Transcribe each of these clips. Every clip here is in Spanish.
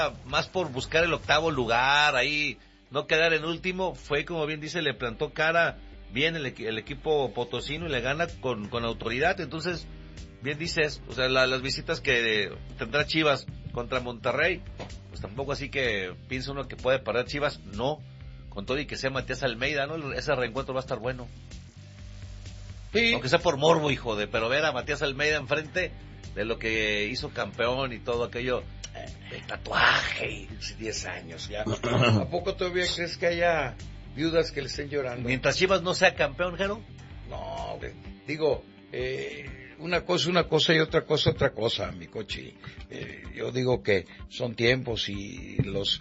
más por buscar el octavo lugar, ahí no quedar en último, fue como bien dice, le plantó cara bien el equipo potosino y le gana con autoridad. Entonces, bien dices, o sea, las visitas que tendrá Chivas contra Monterrey, pues tampoco así que piensa uno que puede perder Chivas, no, con todo y que sea Matías Almeida, ¿no? Ese reencuentro va a estar bueno. Sí. Aunque sea por morbo, pero ver a Matías Almeida enfrente de lo que hizo campeón y todo aquello, el tatuaje. 10 años ya. ¿A poco todavía crees que haya viudas que le estén llorando? Mientras Chivas no sea campeón, Jero. No, digo, una cosa y otra cosa, mi coche. Yo digo que son tiempos y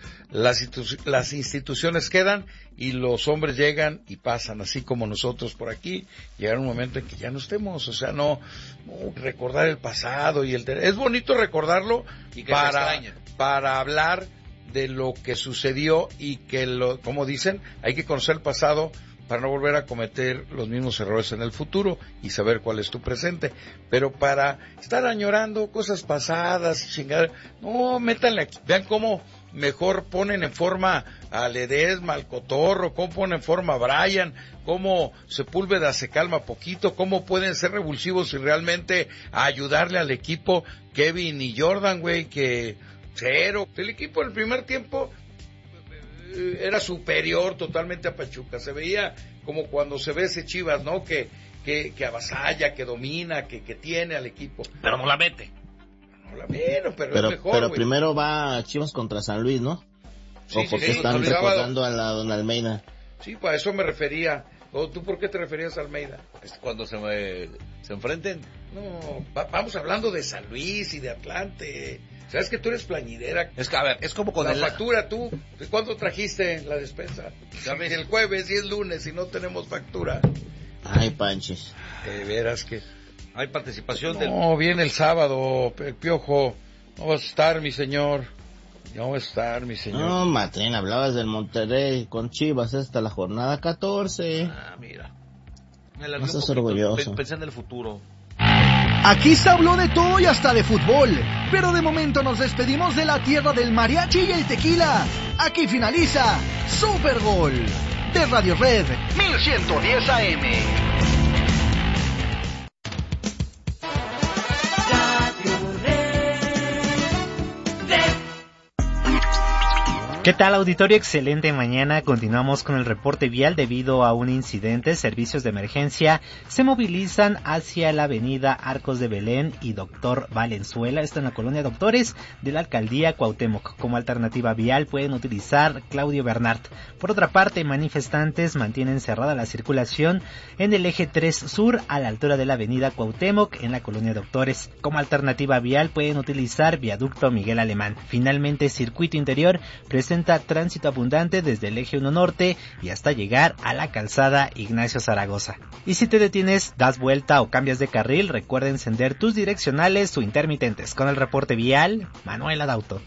las instituciones quedan y los hombres llegan y pasan, así como nosotros por aquí. Llegará un momento en que ya no estemos, o sea, no recordar el pasado y es bonito recordarlo y que para hablar de lo que sucedió y que como dicen, hay que conocer el pasado para no volver a cometer los mismos errores en el futuro y saber cuál es tu presente. Pero para estar añorando cosas pasadas, chingar, no, métanle aquí. Vean cómo mejor ponen en forma a Ledesma, al Cotorro, cómo ponen en forma a Brian, cómo Sepúlveda se calma poquito, cómo pueden ser revulsivos y realmente ayudarle al equipo. Kevin y Jordan, güey, que cero. El equipo en el primer tiempo era superior totalmente a Pachuca, se veía como cuando se ve ese Chivas, ¿no? Que avasalla, que domina, que tiene al equipo. Pero no la mete. No la mete, pero es mejor. Pero primero va Chivas contra San Luis, ¿no? Sí, o porque están recordando a la Don Almeida. Sí, para eso me refería. ¿Tú por qué te referías a Almeida? Cuando se enfrenten. No, vamos hablando de San Luis y de Atlante. ¿Sabes que tú eres plañidera? Es que, a ver, es como con la factura, tú. ¿Cuándo trajiste la despensa? ¿Sabes? El jueves y es lunes y no tenemos factura. Ay, Panches. De veras que... Hay participación No, viene el sábado, el Piojo. No vas a estar, mi señor. No va a estar, mi señor. No, Matén, hablabas del Monterrey con Chivas hasta la jornada 14. Mira. No estás orgulloso. Pensé en el futuro. Aquí se habló de todo y hasta de fútbol, pero de momento nos despedimos de la tierra del mariachi y el tequila. Aquí finaliza Super Gol de Radio Red 1110 AM. ¿Qué tal, auditorio? Excelente mañana. Continuamos con el reporte vial. Debido a un incidente, servicios de emergencia se movilizan hacia la avenida Arcos de Belén y Doctor Valenzuela. Esto en la colonia Doctores de la alcaldía Cuauhtémoc. Como alternativa vial pueden utilizar Claudio Bernard. Por otra parte, manifestantes mantienen cerrada la circulación en el eje 3 sur a la altura de la avenida Cuauhtémoc en la colonia Doctores. Como alternativa vial pueden utilizar viaducto Miguel Alemán. Finalmente, circuito interior presenta tránsito abundante desde el eje 1 norte y hasta llegar a la calzada Ignacio Zaragoza. Y si te detienes, das vuelta o cambias de carril, recuerda encender tus direccionales o intermitentes. Con el reporte vial, Manuel Adauto.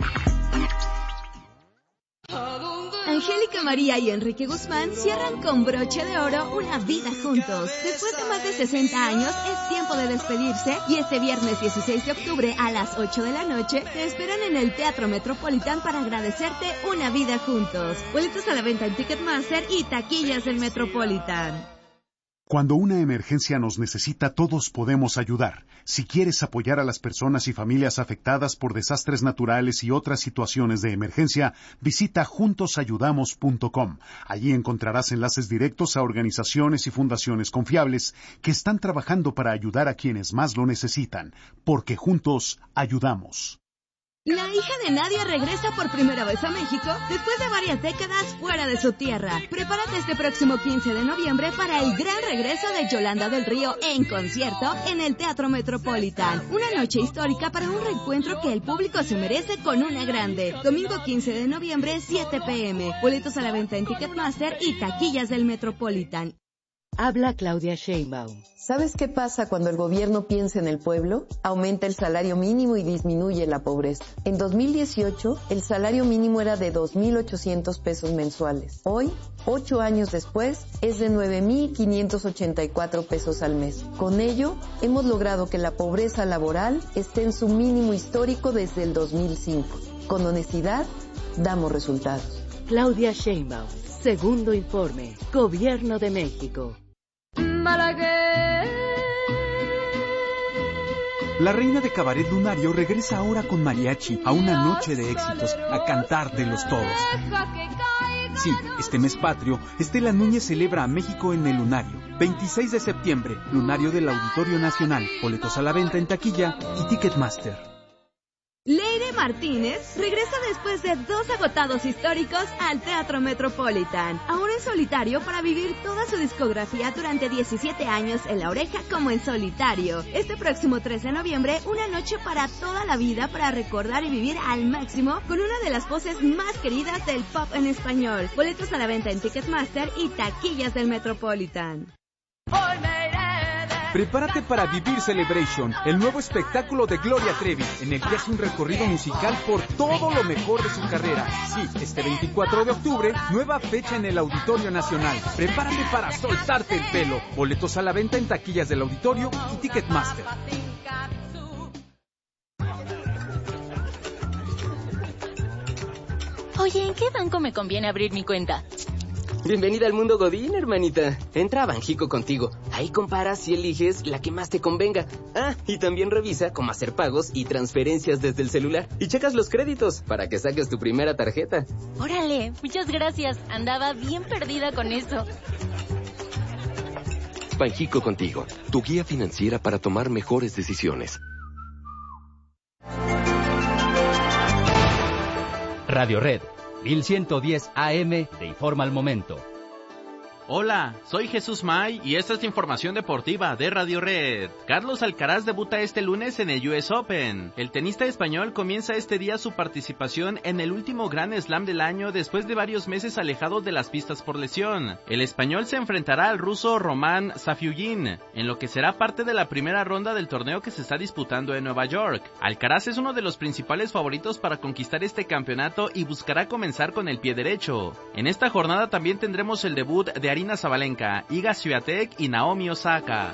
Angélica María y Enrique Guzmán cierran con broche de oro una vida juntos. Después de más de 60 años, es tiempo de despedirse y este viernes 16 de octubre a las 8 de la noche te esperan en el Teatro Metropolitan para agradecerte una vida juntos. Boletos a la venta en Ticketmaster y taquillas del Metropolitan. Cuando una emergencia nos necesita, todos podemos ayudar. Si quieres apoyar a las personas y familias afectadas por desastres naturales y otras situaciones de emergencia, visita juntosayudamos.com. Allí encontrarás enlaces directos a organizaciones y fundaciones confiables que están trabajando para ayudar a quienes más lo necesitan, porque juntos ayudamos. La hija de Nadia regresa por primera vez a México después de varias décadas fuera de su tierra. Prepárate este próximo 15 de noviembre para el gran regreso de Yolanda del Río en concierto en el Teatro Metropolitan. Una noche histórica para un reencuentro que el público se merece con una grande. Domingo 15 de noviembre, 7 p.m. Boletos a la venta en Ticketmaster y taquillas del Metropolitan. Habla Claudia Sheinbaum. ¿Sabes qué pasa cuando el gobierno piensa en el pueblo? Aumenta el salario mínimo y disminuye la pobreza. En 2018, el salario mínimo era de 2,800 pesos mensuales. Hoy, 8 años después, es de 9,584 pesos al mes. Con ello, hemos logrado que la pobreza laboral esté en su mínimo histórico desde el 2005. Con honestidad, damos resultados. Claudia Sheinbaum, segundo informe, Gobierno de México. La reina de cabaret lunario regresa ahora con mariachi a una noche de éxitos, a cantártelos todos. Sí, este mes patrio, Estela Núñez celebra a México en el Lunario. 26 de septiembre, Lunario del Auditorio Nacional. Boletos a la venta en taquilla y Ticketmaster. Leire Martínez regresa después de 2 agotados históricos al Teatro Metropolitan, ahora en solitario para vivir toda su discografía durante 17 años en La Oreja como en solitario. Este próximo 3 de noviembre, una noche para toda la vida para recordar y vivir al máximo con una de las voces más queridas del pop en español. Boletos a la venta en Ticketmaster y taquillas del Metropolitan. Prepárate para vivir Celebration, el nuevo espectáculo de Gloria Trevi, en el que hace un recorrido musical por todo lo mejor de su carrera. Sí, este 24 de octubre, nueva fecha en el Auditorio Nacional. Prepárate para soltarte el pelo. Boletos a la venta en taquillas del Auditorio y Ticketmaster. Oye, ¿en qué banco me conviene abrir mi cuenta? Bienvenida al mundo Godín, hermanita. Entra a Banjico Contigo. Ahí comparas y eliges la que más te convenga. Ah, y también revisa cómo hacer pagos y transferencias desde el celular. Y checas los créditos para que saques tu primera tarjeta. Órale, muchas gracias. Andaba bien perdida con eso. Banjico Contigo, tu guía financiera para tomar mejores decisiones. Radio Red 1110 AM te informa al momento. Hola, soy Jesús May y esta es la información deportiva de Radio Red. Carlos Alcaraz debuta este lunes en el US Open. El tenista español comienza este día su participación en el último Grand Slam del año después de varios meses alejado de las pistas por lesión. El español se enfrentará al ruso Roman Safiullin, en lo que será parte de la primera ronda del torneo que se está disputando en Nueva York. Alcaraz es uno de los principales favoritos para conquistar este campeonato y buscará comenzar con el pie derecho. En esta jornada también tendremos el debut de Aryna Sabalenka, Iga Swiatek y Naomi Osaka.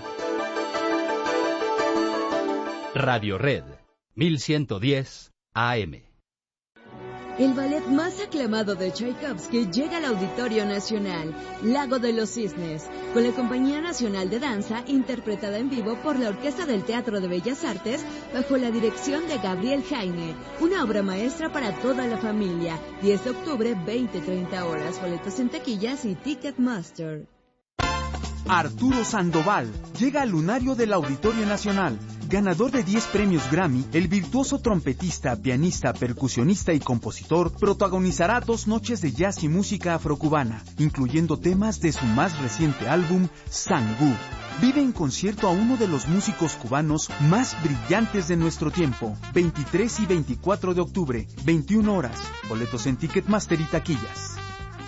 Radio Red 1110 AM. El ballet más aclamado de Tchaikovsky llega al Auditorio Nacional, Lago de los Cisnes, con la Compañía Nacional de Danza, interpretada en vivo por la Orquesta del Teatro de Bellas Artes, bajo la dirección de Gabriel Jaime. Una obra maestra para toda la familia. 10 de octubre, 20-30 horas. Boletos en taquillas y Ticketmaster. Arturo Sandoval llega al Lunario del Auditorio Nacional. Ganador de 10 premios Grammy, el virtuoso trompetista, pianista, percusionista y compositor protagonizará 2 noches de jazz y música afrocubana, incluyendo temas de su más reciente álbum, Sangú. Vive en concierto a uno de los músicos cubanos más brillantes de nuestro tiempo. 23 y 24 de octubre, 21 horas. Boletos en Ticketmaster y taquillas.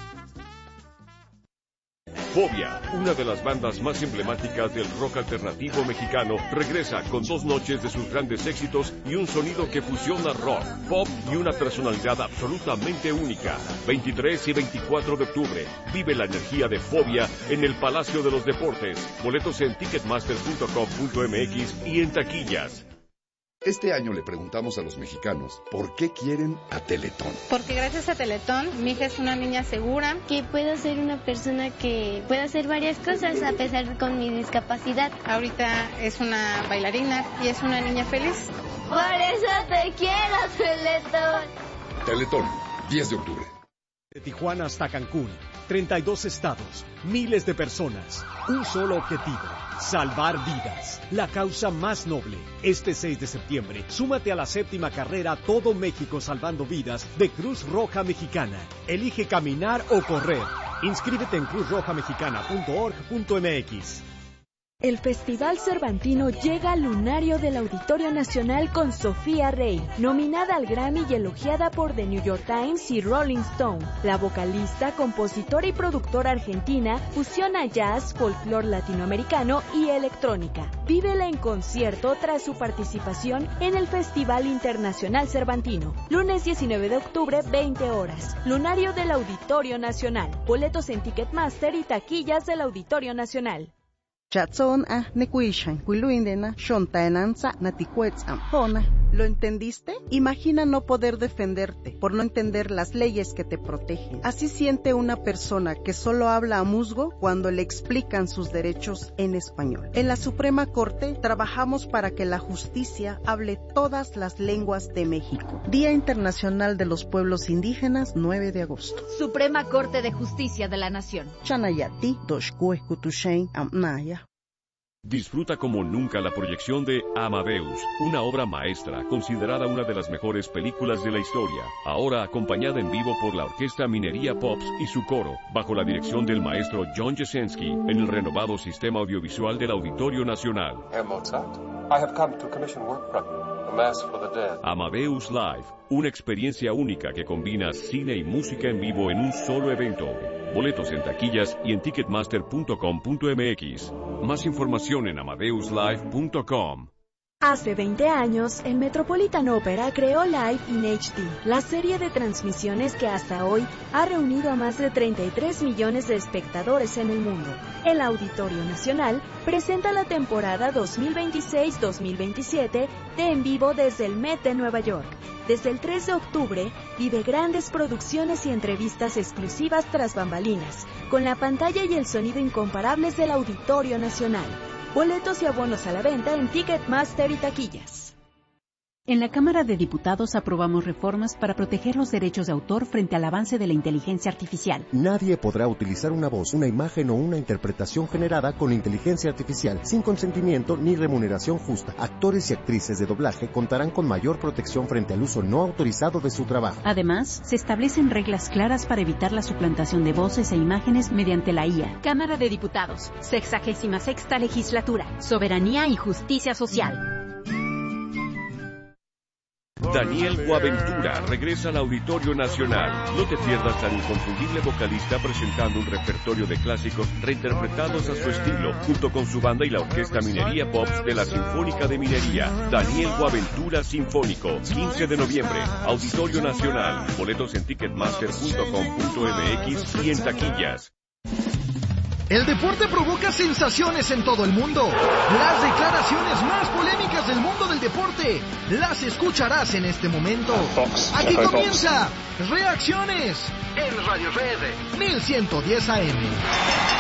Fobia, una de las bandas más emblemáticas del rock alternativo mexicano, regresa con 2 noches de sus grandes éxitos y un sonido que fusiona rock, pop y una personalidad absolutamente única. 23 y 24 de octubre, vive la energía de Fobia en el Palacio de los Deportes. Boletos en ticketmaster.com.mx y en taquillas. Este año le preguntamos a los mexicanos por qué quieren a Teletón. Porque gracias a Teletón, mi hija es una niña segura. Que puedo ser una persona que pueda hacer varias cosas a pesar de con mi discapacidad. Ahorita es una bailarina y es una niña feliz. Por eso te quiero, Teletón. Teletón, 10 de octubre. De Tijuana hasta Cancún, 32 estados, miles de personas, un solo objetivo, salvar vidas, la causa más noble. Este 6 de septiembre, súmate a la 7ª carrera Todo México Salvando Vidas de Cruz Roja Mexicana. Elige caminar o correr. Inscríbete en cruzrojamexicana.org.mx. El Festival Cervantino llega al Lunario del Auditorio Nacional con Sofía Rey, nominada al Grammy y elogiada por The New York Times y Rolling Stone. La vocalista, compositora y productora argentina fusiona jazz, folclore latinoamericano y electrónica. Vívela en concierto tras su participación en el Festival Internacional Cervantino. Lunes 19 de octubre, 20 horas. Lunario del Auditorio Nacional. Boletos en Ticketmaster y taquillas del Auditorio Nacional. Chatson a nekuishan, Wiluindena, Shontaenanza, Natiquets Ampona, ¿Lo entendiste? Imagina no poder defenderte por no entender las leyes que te protegen. Así siente una persona que solo habla a musgo cuando le explican sus derechos en español. En la Suprema Corte trabajamos para que la justicia hable todas las lenguas de México. Día Internacional de los Pueblos Indígenas, 9 de agosto. Suprema Corte de Justicia de la Nación. Chanayati, Doshkueskutushen, Amnaya. Disfruta como nunca la proyección de Amadeus, una obra maestra, considerada una de las mejores películas de la historia, ahora acompañada en vivo por la Orquesta Minería Pops y su coro, bajo la dirección del maestro John Jesensky, en el renovado sistema audiovisual del Auditorio Nacional. Herr Mozart, I have come to commission work from you, A Mass for the Dead. Amadeus Live, una experiencia única que combina cine y música en vivo en un solo evento. Boletos en taquillas y en ticketmaster.com.mx. Más información en amadeuslive.com. Hace 20 años, el Metropolitan Opera creó Live in HD, la serie de transmisiones que hasta hoy ha reunido a más de 33 millones de espectadores en el mundo. El Auditorio Nacional presenta la temporada 2026-2027 de En Vivo desde el Met de Nueva York. Desde el 3 de octubre, vive grandes producciones y entrevistas exclusivas tras bambalinas, con la pantalla y el sonido incomparables del Auditorio Nacional. Boletos y abonos a la venta en Ticketmaster y taquillas. En la Cámara de Diputados aprobamos reformas para proteger los derechos de autor frente al avance de la inteligencia artificial. Nadie podrá utilizar una voz, una imagen o una interpretación generada con inteligencia artificial sin consentimiento ni remuneración justa. Actores y actrices de doblaje contarán con mayor protección frente al uso no autorizado de su trabajo. Además, se establecen reglas claras para evitar la suplantación de voces e imágenes mediante la IA. Cámara de Diputados, 66ª Legislatura, Soberanía y Justicia Social. Daniel Boaventura regresa al Auditorio Nacional. No te pierdas al inconfundible vocalista presentando un repertorio de clásicos reinterpretados a su estilo, junto con su banda y la Orquesta Minería Pops de la Sinfónica de Minería. Daniel Boaventura Sinfónico, 15 de noviembre, Auditorio Nacional. Boletos en ticketmaster.com.mx y en taquillas. El deporte provoca sensaciones en todo el mundo. Las declaraciones más polémicas del mundo del deporte las escucharás en este momento. Aquí comienza Reacciones en Radio Red 1110 AM.